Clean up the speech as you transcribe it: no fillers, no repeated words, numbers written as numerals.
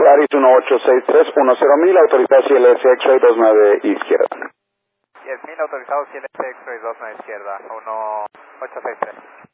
Aris 1863, 10,000, autorizado CLS X-Ray 29 izquierda. 10,000 autorizado CLS X-Ray 29 izquierda, 1863.